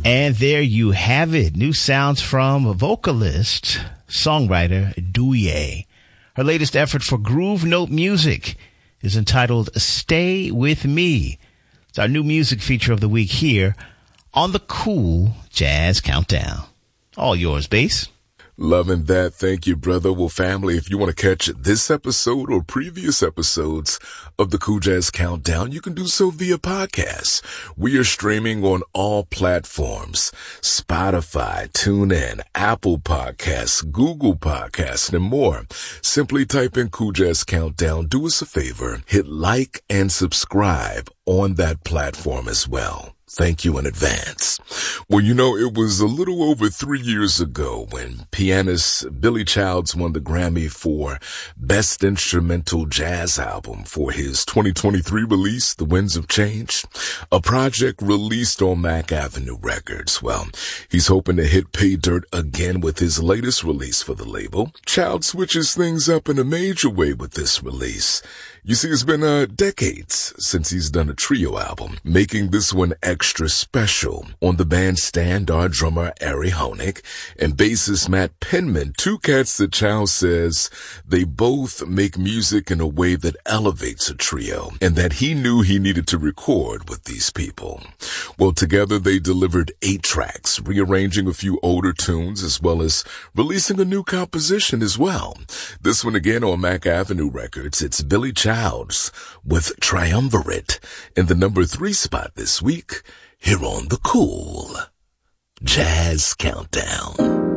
And there you have it. New sounds from vocalist, songwriter Douye. Her latest effort for Groove Note Music is entitled Stay With Me. It's our new music feature of the week here on the Cool Jazz Countdown. All yours, Bass. Loving that. Thank you, brother. Well, family, if you want to catch this episode or previous episodes of the Cool Jazz Countdown, you can do so via podcast. We are streaming on all platforms: Spotify, TuneIn, Apple Podcasts, Google Podcasts, and more. Simply type in Cool Jazz Countdown. Do us a favor. Hit like and subscribe on that platform as well. Thank you in advance. Well, it was a little over 3 years ago when pianist Billy Childs won the Grammy for Best Instrumental Jazz Album for his 2023 release, The Winds of Change, a project released on Mack Avenue Records. Well, he's hoping to hit pay dirt again with his latest release for the label. Childs switches things up in a major way with this release. You see, it's been decades since he's done a trio album, making this one extra special. On the bandstand are drummer Ari Honig and bassist Matt Penman, two cats that Childs says they both make music in a way that elevates a trio, and that he knew he needed to record with these people. Well, together they delivered 8 tracks, rearranging a few older tunes as well as releasing a new composition as well. This one again on Mack Avenue Records. It's Billy Childs with Triumvirate in the number 3 spot this week here on the Cool Jazz Countdown.